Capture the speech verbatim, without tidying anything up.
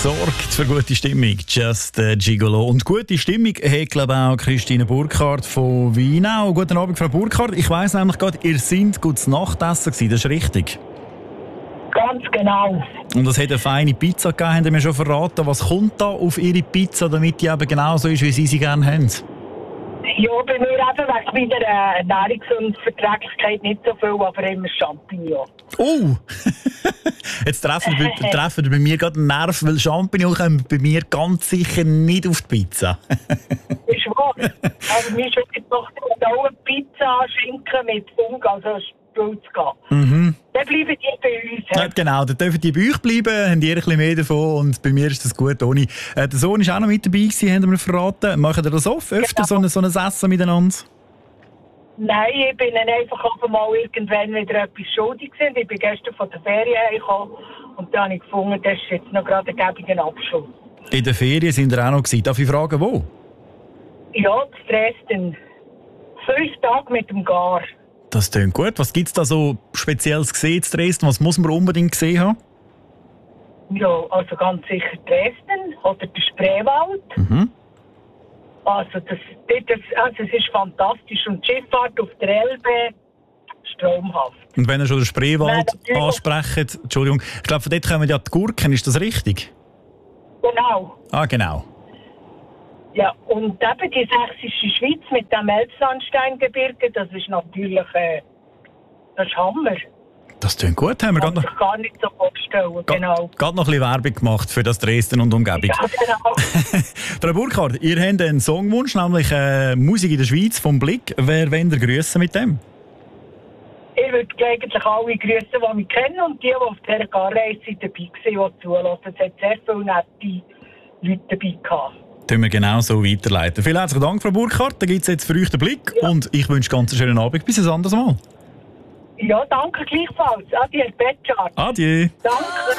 sorgt für gute Stimmung. Just a Gigolo. Und gute Stimmung hat, glaube ich, auch Christine Burkhardt von Weinau. Guten Abend, Frau Burkhardt. Ich weiss nämlich gerade, ihr seid gutes Nachtessen gewesen. Das ist richtig. Ganz genau. Und es hat eine feine Pizza gegeben, haben Sie mir schon verraten. Was kommt da auf Ihre Pizza, damit die eben genau so ist, wie Sie sie gerne haben? Ja, bei mir eben wegen meiner äh, Ernährungs- und Verträglichkeit nicht so viel, aber immer Champignon. Oh! Jetzt treffen wir, treffen wir bei mir gerade einen Nerv, weil Champignon kommen bei mir ganz sicher nicht auf die Pizza. Ist wahr. Also meine Schwiegertochter hat auch eine Pizza Schinken mit Funk, also Spülz gehen. Mhm. Dann bleiben die bei uns. Ja, genau, dann dürfen die bei euch bleiben, haben ihr ein bisschen mehr davon und bei mir ist das gut ohne. Äh, der Sohn war auch noch mit dabei gewesen, haben wir verraten. Machen ihr das oft, öfter Genau. so, ein, so ein Essen miteinander? Nein, ich bin dann einfach auf mal irgendwann wieder etwas schuldig gewesen. Ich bin gestern von der Ferien hergekommen und dann habe ich gefunden, das ist jetzt noch gerade ein gäbiger Abschluss. In den Ferien sind ihr auch noch gewesen. Darf ich fragen, wo? Ja, zu Dresden. Fünf Tage mit dem Gar. Das klingt gut. Was gibt es da so Spezielles gesehen in Dresden? Was muss man unbedingt gesehen haben? Ja, also ganz sicher Dresden oder der Spreewald. Mhm. Also, das, das, also es ist fantastisch. Und die Schifffahrt auf der Elbe, stromhaft. Und wenn ihr schon den Spreewald Nein, ansprecht, Entschuldigung, ich glaube, von dort kommen ja die Gurken, ist das richtig? Genau. Ah, genau. Ja, und eben die sächsische Schweiz mit dem Elbsandsteingebirge, das ist natürlich äh, das ist Hammer. Das klingt gut, haben wir Kann gerade man noch, sich gar nicht so vorstellen, genau. gerade noch ein bisschen Werbung gemacht für das Dresden und Umgebung. Ja, genau. Frau Burkhardt, ihr habt einen Songwunsch, nämlich äh, Musik in der Schweiz vom Blick. Wer wollt ihr grüssen mit dem? Ich würde eigentlich alle grüßen, die mich kennen und die, die auf dieser Garreise dabei waren, die zulassen. Es hat sehr viele nette Leute dabei gehabt. Das wir genau so weiterleiten. Vielen herzlichen Dank, Frau Burkhardt. Da gibt es jetzt für euch den Blick. Ja. Und ich wünsche ganz einen schönen Abend. Bis ein anderes Mal. Ja, danke gleichfalls. Adieu, Betschart. Adieu. Danke.